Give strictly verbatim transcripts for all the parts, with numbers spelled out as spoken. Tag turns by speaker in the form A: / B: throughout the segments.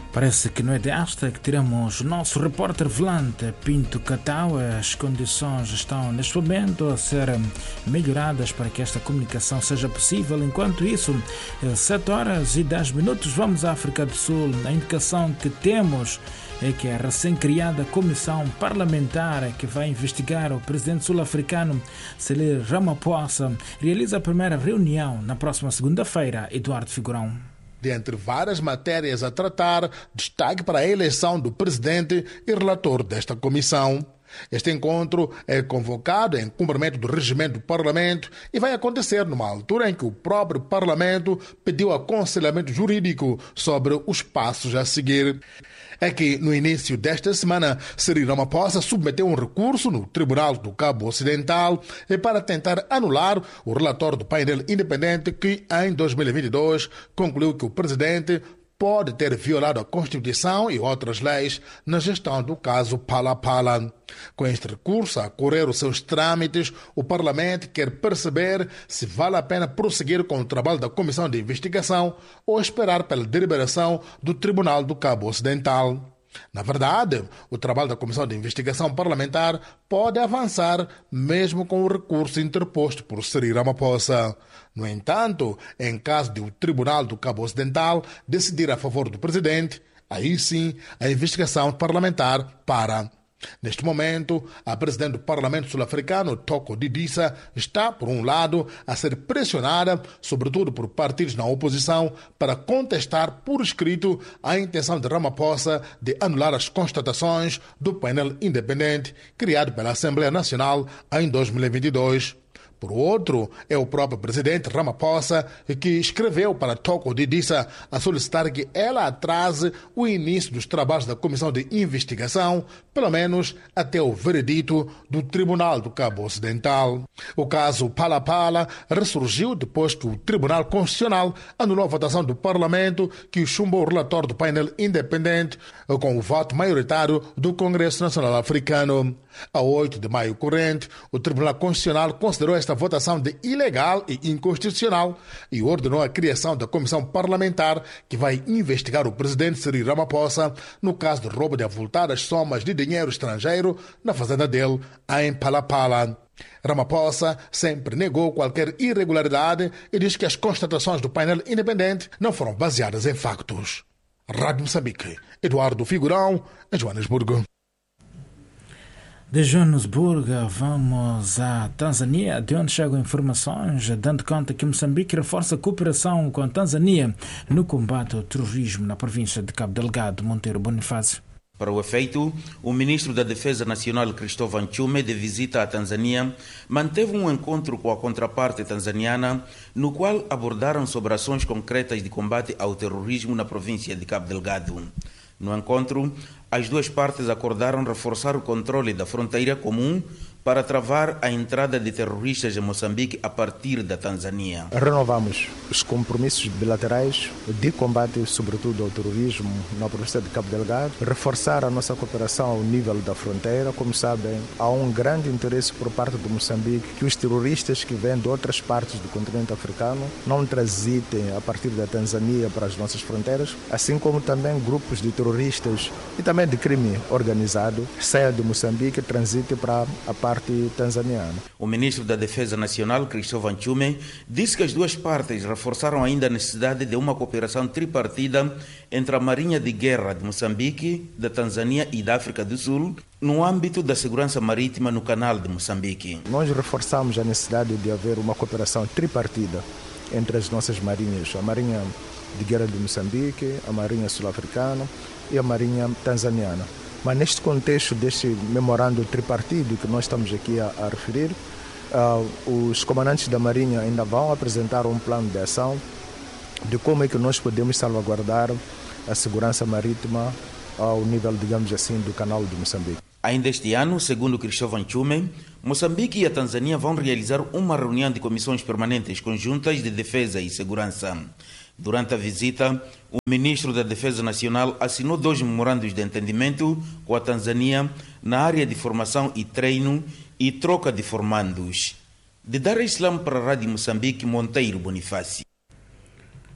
A: Parece que não é desta que teremos o nosso repórter volante Pinto Catau. As condições estão neste momento a ser melhoradas para que esta comunicação seja possível. Enquanto isso, sete horas e dez minutos, vamos à África do Sul. A indicação que temos é que a recém-criada comissão parlamentar que vai investigar o presidente sul-africano Cyril Ramaphosa realiza a primeira reunião na próxima segunda-feira. Eduardo Figurão.
B: Dentre várias matérias a tratar, destaque para a eleição do presidente e relator desta comissão. Este encontro é convocado em cumprimento do regimento do Parlamento e vai acontecer numa altura em que o próprio Parlamento pediu aconselhamento jurídico sobre os passos a seguir. É que, no início desta semana, Cyril Ramaphosa submeteu um recurso no Tribunal do Cabo Ocidental para tentar anular o relatório do painel independente que, em dois mil e vinte e dois, concluiu que o presidente pode ter violado a Constituição e outras leis na gestão do caso Phala Phala. Com este recurso a correr os seus trâmites, o Parlamento quer perceber se vale a pena prosseguir com o trabalho da Comissão de Investigação ou esperar pela deliberação do Tribunal do Cabo Ocidental. Na verdade, o trabalho da Comissão de Investigação Parlamentar pode avançar mesmo com o recurso interposto por Cyril Ramaphosa. No entanto, em caso de o Tribunal do Cabo Ocidental decidir a favor do presidente, aí sim a investigação parlamentar para. Neste momento, a presidente do Parlamento sul-africano, Thoko Didisa, está, por um lado, a ser pressionada, sobretudo por partidos na oposição, para contestar por escrito a intenção de Ramaphosa de anular as constatações do painel independente criado pela Assembleia Nacional em dois mil e vinte e dois. Por outro, é o próprio presidente Ramaphosa que escreveu para Thoko Didisa a solicitar que ela atrase o início dos trabalhos da Comissão de Investigação, pelo menos até o veredito do Tribunal do Cabo Ocidental. O caso Phala Phala ressurgiu depois que o Tribunal Constitucional anulou a votação do Parlamento que chumbou o relatório do painel independente com o voto maioritário do Congresso Nacional Africano. A oito de maio corrente, o Tribunal Constitucional considerou esta votação de ilegal e inconstitucional e ordenou a criação da comissão parlamentar que vai investigar o presidente Cyril Ramaphosa no caso de roubo de avultadas somas de dinheiro estrangeiro na fazenda dele em Phala Phala. Ramaphosa sempre negou qualquer irregularidade e diz que as constatações do painel independente não foram baseadas em factos. Rádio Moçambique, Eduardo Figurão, em Joanesburgo.
A: De Joanesburgo, vamos à Tanzânia, de onde chegam informações dando conta que Moçambique reforça a cooperação com a Tanzânia no combate ao terrorismo na província de Cabo Delgado. Monteiro Bonifácio.
C: Para o efeito, o ministro da Defesa Nacional, Cristóvão Nchume, de visita à Tanzânia, manteve um encontro com a contraparte tanzaniana, no qual abordaram sobre ações concretas de combate ao terrorismo na província de Cabo Delgado. No encontro, as duas partes acordaram reforçar o controle da fronteira comum para travar a entrada de terroristas em Moçambique a partir da Tanzânia.
D: Renovamos os compromissos bilaterais de combate, sobretudo ao terrorismo na província de Cabo Delgado, reforçar a nossa cooperação ao nível da fronteira. Como sabem, há um grande interesse por parte de Moçambique que os terroristas que vêm de outras partes do continente africano não transitem a partir da Tanzânia para as nossas fronteiras, assim como também grupos de terroristas e também de crime organizado saiam de Moçambique e transitem para a parte tanzaniana.
C: O ministro da Defesa Nacional, Cristóvão Nchume, disse que as duas partes reforçaram ainda a necessidade de uma cooperação tripartida entre a Marinha de Guerra de Moçambique, da Tanzânia e da África do Sul, no âmbito da segurança marítima no Canal de Moçambique.
D: Nós reforçamos a necessidade de haver uma cooperação tripartida entre as nossas marinhas, a Marinha de Guerra de Moçambique, a Marinha Sul-Africana e a Marinha Tanzaniana. Mas neste contexto deste memorando tripartido que nós estamos aqui a, a referir, uh, os comandantes da Marinha ainda vão apresentar um plano de ação de como é que nós podemos salvaguardar a segurança marítima ao nível, digamos assim, do Canal de Moçambique.
C: Ainda este ano, segundo Cristóvão Nchume, Moçambique e a Tanzânia vão realizar uma reunião de comissões permanentes conjuntas de defesa e segurança. Durante a visita, o ministro da Defesa Nacional assinou dois memorandos de entendimento com a Tanzânia na área de formação e treino e troca de formandos. De Dar es Salaam para a Rádio Moçambique, Monteiro Bonifácio.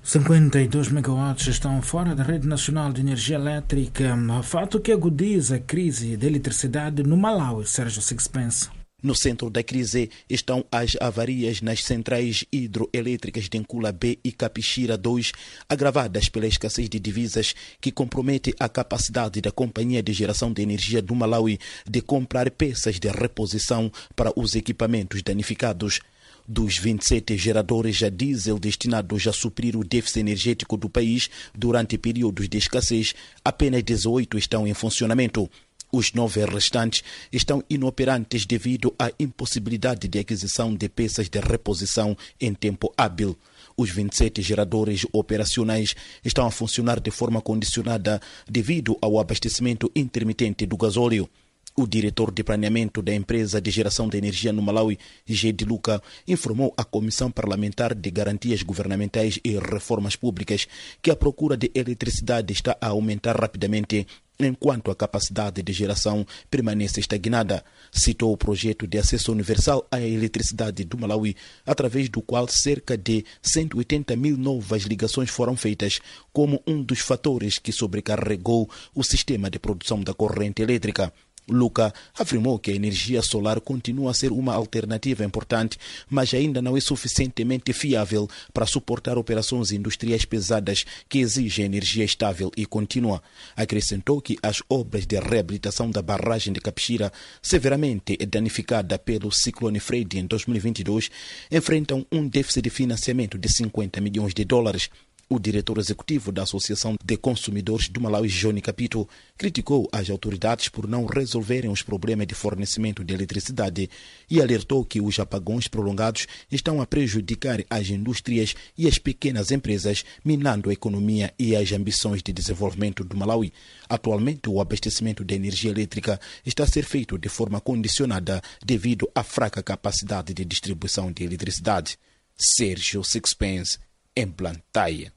A: cinquenta e dois megawatts estão fora da rede nacional de energia elétrica, fato que agudiza a crise de eletricidade no Malawi. Sérgio Sixpence.
E: No centro da crise estão as avarias nas centrais hidroelétricas de Nkula B e Capixira dois, agravadas pela escassez de divisas que compromete a capacidade da Companhia de Geração de Energia do Malawi de comprar peças de reposição para os equipamentos danificados. Dos vinte e sete geradores a diesel destinados a suprir o déficit energético do país durante períodos de escassez, apenas dezoito estão em funcionamento. Os nove restantes estão inoperantes devido à impossibilidade de aquisição de peças de reposição em tempo hábil. Os vinte e sete geradores operacionais estão a funcionar de forma condicionada devido ao abastecimento intermitente do gasóleo. O diretor de planeamento da empresa de geração de energia no Malawi, G. de Luca, informou à Comissão Parlamentar de Garantias Governamentais e Reformas Públicas que a procura de eletricidade está a aumentar rapidamente, enquanto a capacidade de geração permanece estagnada. Citou o projeto de acesso universal à eletricidade do Malawi, através do qual cerca de cento e oitenta mil novas ligações foram feitas, como um dos fatores que sobrecarregou o sistema de produção da corrente elétrica. Luca afirmou que a energia solar continua a ser uma alternativa importante, mas ainda não é suficientemente fiável para suportar operações industriais pesadas que exigem energia estável e contínua. Acrescentou que as obras de reabilitação da barragem de Capixira, severamente danificada pelo ciclone Freddy em dois mil e vinte e dois, enfrentam um déficit de financiamento de cinquenta milhões de dólares. O diretor executivo da Associação de Consumidores do Malawi, Johnny Capito, criticou as autoridades por não resolverem os problemas de fornecimento de eletricidade e alertou que os apagões prolongados estão a prejudicar as indústrias e as pequenas empresas, minando a economia e as ambições de desenvolvimento do Malawi. Atualmente, o abastecimento de energia elétrica está a ser feito de forma condicionada devido à fraca capacidade de distribuição de eletricidade. Sérgio Sixpence, em Blantyre.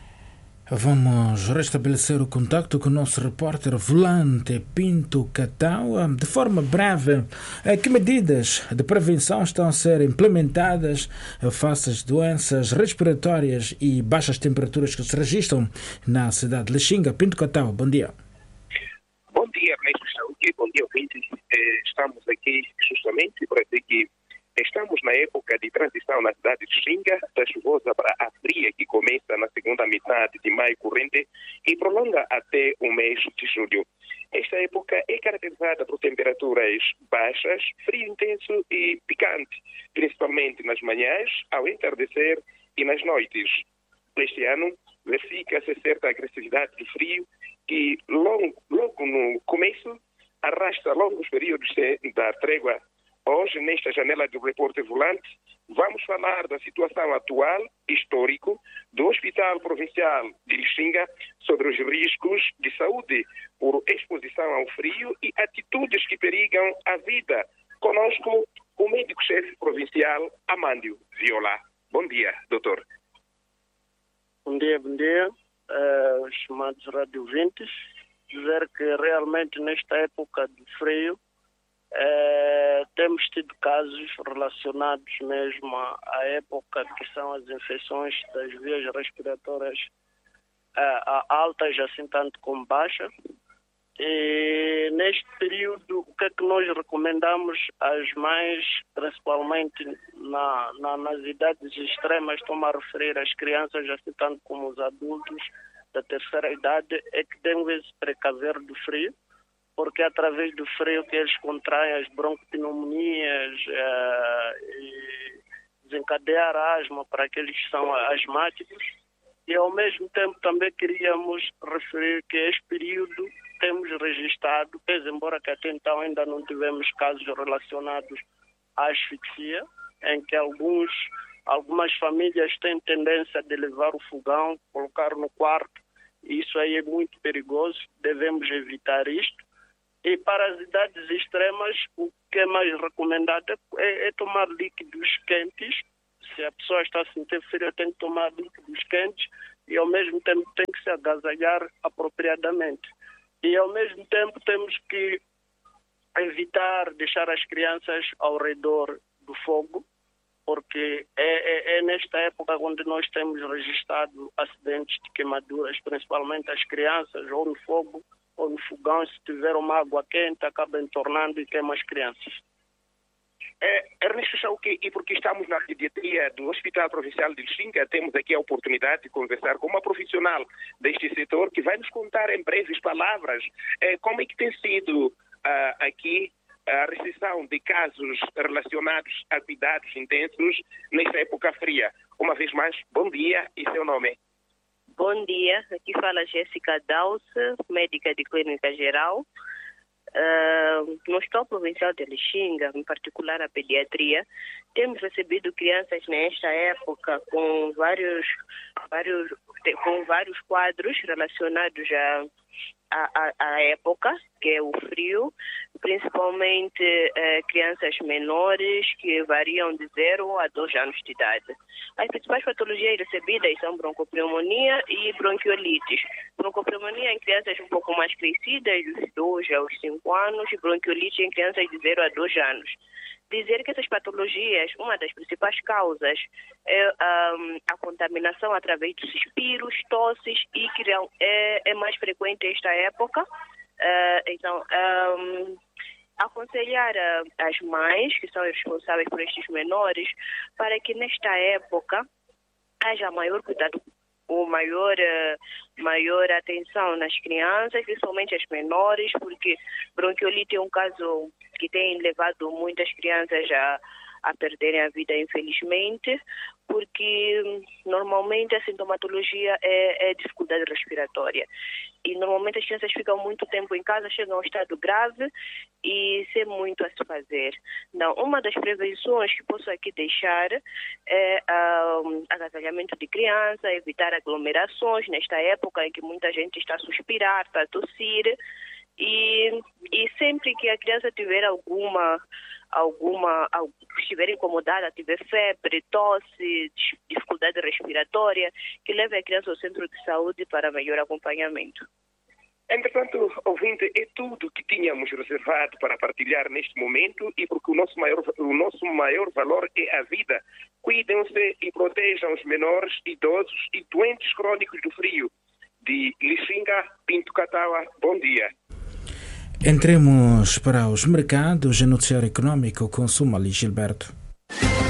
A: Vamos restabelecer o contacto com o nosso repórter volante Pinto Catau. De forma breve, que medidas de prevenção estão a ser implementadas face às doenças respiratórias e baixas temperaturas que se registram na cidade de Lixinga? Pinto Catau, bom dia.
F: Bom dia, Ernesto Saúde. Bom dia, ouvintes. Estamos aqui justamente para dizer que estamos na época de transição na cidade de Lixinga, da chuvosa para a fria, que começa na segunda metade de maio corrente e prolonga até o mês de julho. Esta época é caracterizada por temperaturas baixas, frio intenso e picante, principalmente nas manhãs, ao entardecer e nas noites. Este ano, verifica-se certa agressividade de frio que logo, logo no começo arrasta longos períodos da trégua. Hoje, nesta janela do Repórter Volante, vamos falar da situação atual, histórico, do Hospital Provincial de Lixinga sobre os riscos de saúde por exposição ao frio e atitudes que perigam a vida. Conosco, o médico-chefe provincial, Amândio Viola. Bom dia, doutor.
G: Bom dia, bom dia, uh, chamados radiovintes. Dizer que realmente nesta época de frio, É, temos tido casos relacionados mesmo à, à época que são as infecções das vias respiratórias é, altas, assim tanto como baixas. E neste período, o que é que nós recomendamos às mães, principalmente na, na, nas idades extremas, estou-me a referir às crianças, assim tanto como os adultos da terceira idade, é que devem se precaver do frio, porque é através do frio que eles contraem as broncopneumonias uh, e desencadear a asma para aqueles que são asmáticos. E ao mesmo tempo também queríamos referir que este período temos registrado, embora que até então ainda não tivemos casos relacionados à asfixia, em que alguns, algumas famílias têm tendência de levar o fogão, colocar no quarto, e isso aí é muito perigoso, devemos evitar isto. E para as idades extremas, o que é mais recomendado é, é tomar líquidos quentes. Se a pessoa está a sentir frio, tem que tomar líquidos quentes e, ao mesmo tempo, tem que se agasalhar apropriadamente. E, ao mesmo tempo, temos que evitar deixar as crianças ao redor do fogo, porque é, é, é nesta época onde nós temos registrado acidentes de queimaduras, principalmente as crianças, ou no fogo, ou no fogão, se tiver uma água quente, acaba entornando e queima as crianças.
F: É, Ernesto Chauque, e porque estamos na pediatria do Hospital Provincial de Lixinga, temos aqui a oportunidade de conversar com uma profissional deste setor que vai nos contar em breves palavras é, como é que tem sido uh, aqui a recepção de casos relacionados a cuidados intensos nesta época fria. Uma vez mais, bom dia e seu nome?
H: Bom dia, aqui fala Jéssica Dawes, médica de clínica geral. Uh, no Hospital Provincial de Lixinga, em particular a pediatria, temos recebido crianças nesta época com vários, vários, com vários quadros relacionados a A, a época, que é o frio, principalmente eh, crianças menores que variam de zero a dois anos de idade. As principais patologias recebidas são broncopneumonia e bronquiolites. Broncopneumonia em crianças um pouco mais crescidas, dos dois aos cinco anos, e bronquiolite em crianças de zero a dois anos. Dizer que essas patologias, uma das principais causas é um, a contaminação através dos suspiros, tosses, e que é, é mais frequente esta época. Uh, então, um, aconselhar uh, as mães, que são responsáveis por estes menores, para que nesta época haja maior cuidado, ou maior, uh, maior atenção nas crianças, principalmente as menores, porque bronquiolite é um caso que tem levado muitas crianças a, a perderem a vida, infelizmente, porque normalmente a sintomatologia é, é dificuldade respiratória. E normalmente as crianças ficam muito tempo em casa, chegam a um estado grave e sem muito a se fazer. Então, uma das prevenções que posso aqui deixar é um, agasalhamento de criança, evitar aglomerações nesta época em que muita gente está a suspirar, está a tossir. E, e sempre que a criança tiver alguma, alguma, estiver incomodada, tiver febre, tosse, dificuldade respiratória, que leve a criança ao centro de saúde para melhor acompanhamento.
F: Entretanto, ouvinte, é tudo que tínhamos reservado para partilhar neste momento, e porque o nosso maior, o nosso maior valor é a vida. Cuidem-se e protejam os menores, idosos e doentes crônicos do frio. De Lixinga, Pinto Katawa, bom dia.
A: Entremos para os mercados e noticiário econômico com Sumali Gilberto.